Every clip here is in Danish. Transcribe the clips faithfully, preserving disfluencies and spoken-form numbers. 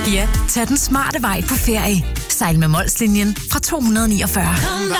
Ja, tag den smarte vej på ferie. Sejl med Molslinjen fra to hundrede niogfyrre.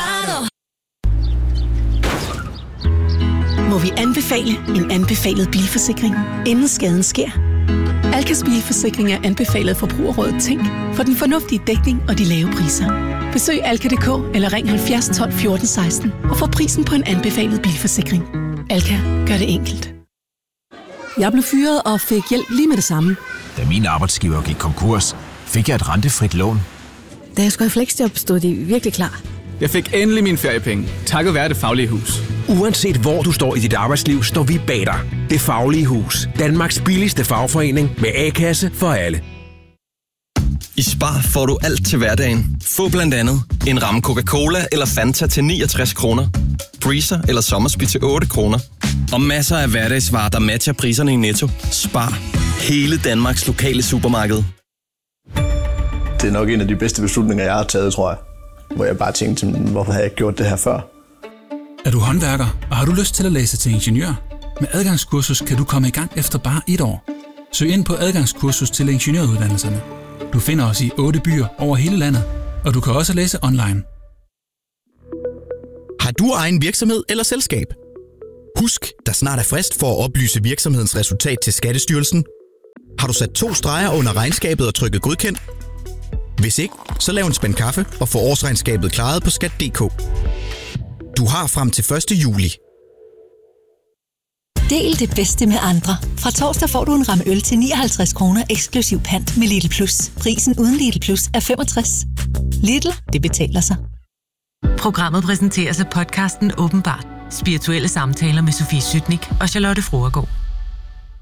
Må vi anbefale en anbefalet bilforsikring, inden skaden sker? Alkas bilforsikring er anbefalet Forbrugerrådet Tænk for den fornuftige dækning og de lave priser. Besøg alka punktum d k eller ring halvfjerds tolv fjorten seksten og få prisen på en anbefalet bilforsikring. Alka gør det enkelt. Jeg blev fyret og fik hjælp lige med det samme. Da min arbejdsgiver gik konkurs, fik jeg et rentefrit lån. Da jeg skulle i fleksjob, stod de virkelig klar. Jeg fik endelig mine feriepenge, takket være Det Faglige Hus. Uanset hvor du står i dit arbejdsliv, står vi bag dig. Det Faglige Hus. Danmarks billigste fagforening med A-kasse for alle. I Spar får du alt til hverdagen. Få blandt andet en ramme Coca-Cola eller Fanta til niogtres kroner. Breezer eller Sommersby til otte kroner. Og masser af hverdagsvarer, der matcher priserne i Netto. Spar. Hele Danmarks lokale supermarked. Det er nok en af de bedste beslutninger, jeg har taget, tror jeg. Hvor jeg bare tænkte, hvorfor har jeg ikke gjort det her før? Er du håndværker, og har du lyst til at læse til ingeniør? Med adgangskursus kan du komme i gang efter bare et år. Søg ind på adgangskursus til ingeniøruddannelserne. Du finder os i otte byer over hele landet, og du kan også læse online. Har du egen virksomhed eller selskab? Husk, der snart er frist for at oplyse virksomhedens resultat til Skattestyrelsen. Har du sat to streger under regnskabet og trykket godkendt? Hvis ikke, så lav en spand kaffe og få årsregnskabet klaret på skat punktum d k. Du har frem til første juli. Del det bedste med andre. Fra torsdag får du en ramme øl til nioghalvtreds kroner eksklusiv pant med Lidl Plus. Prisen uden Lidl Plus er femogtres. Lidl, det betaler sig. Programmet præsenteres af podcasten Åbenbart. Spirituelle samtaler med Sofie Sytnik og Charlotte Froergaard.